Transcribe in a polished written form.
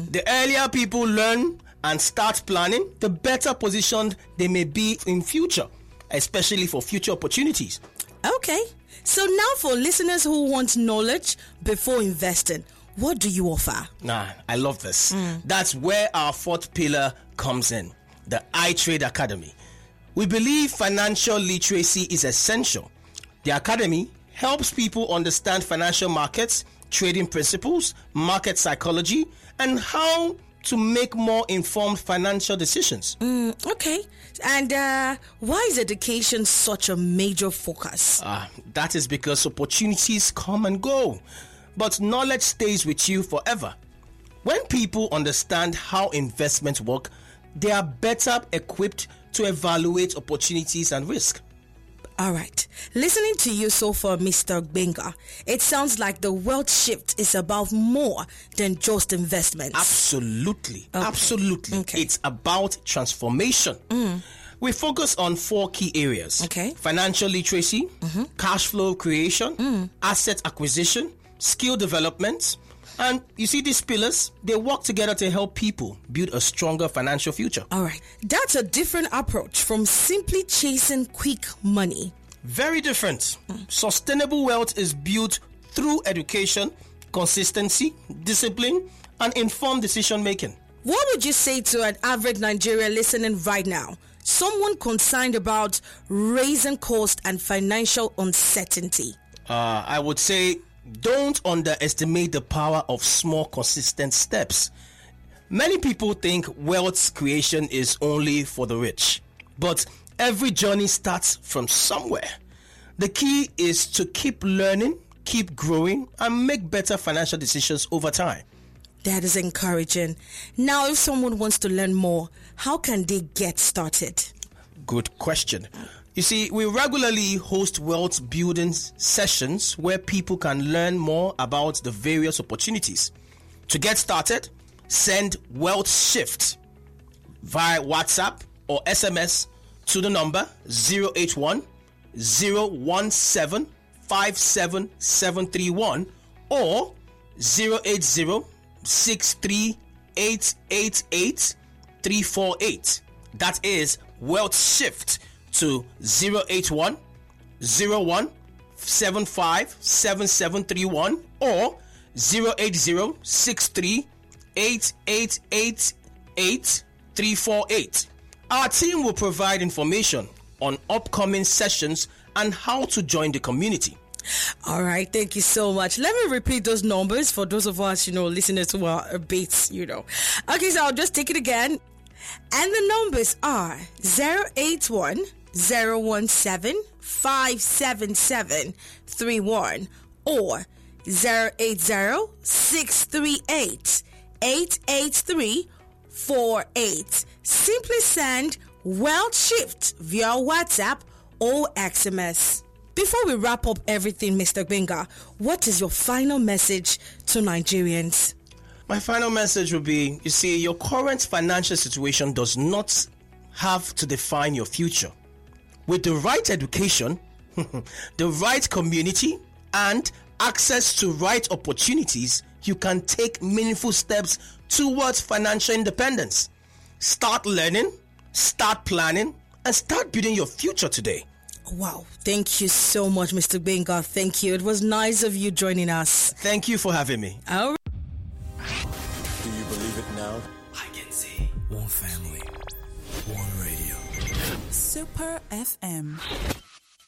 The earlier people learn and start planning, the better positioned they may be in future, especially for future opportunities. Okay, so now for listeners who want knowledge before investing, what do you offer? I love this. That's where our fourth pillar comes in, the iTrade Academy. We believe financial literacy is essential. The Academy helps people understand financial markets, trading principles, market psychology, and how to make more informed financial decisions. Okay, and why is education such a major focus? That is because opportunities come and go, but knowledge stays with you forever. When people understand how investments work, they are better equipped to evaluate opportunities and risk. All right. Listening to you so far, Mr. Gbenga, it sounds like the wealth shift is about more than just investments. Absolutely. Okay. Absolutely. Okay. It's about transformation. We focus on 4 key areas. Okay. Financial literacy, cash flow creation, asset acquisition, skill development. And you see these pillars, they work together to help people build a stronger financial future. All right. That's a different approach from simply chasing quick money. Very different. Sustainable wealth is built through education, consistency, discipline, and informed decision making. What would you say to an average Nigerian listening right now? Someone concerned about raising cost and financial uncertainty. I would say don't underestimate the power of small, consistent steps. Many people think wealth creation is only for the rich, but every journey starts from somewhere. The key is to keep learning, keep growing, and make better financial decisions over time. That is encouraging. Now, if someone wants to learn more, how can they get started? Good question. You see, we regularly host wealth building sessions where people can learn more about the various opportunities. To get started, send Wealth Shift via WhatsApp or SMS to the number 081 017 57731 or 080 63888 348. That is Wealth Shift to 081 01 75 7731 or 080 63888 348. Our team will provide information on upcoming sessions and how to join the community. All right, thank you so much. Let me repeat those numbers for those of us, listeners who are a bit, Okay, so I'll just take it again. And the numbers are 081 017 577 31 or 080 638 883 48. Simply send Wealth Shift via WhatsApp or SMS. Before we wrap up everything, Mr. Gbenga, what is your final message to Nigerians? My final message will be, you see, your current financial situation does not have to define your future. With the right education, the right community, and access to right opportunities, you can take meaningful steps towards financial independence. Start learning, start planning, and start building your future today. Wow. Thank you so much, Mr. Gbenga. Thank you. It was nice of you joining us. Thank you for having me. All right. Do you believe it now? I can see. One family, one radio. Super FM.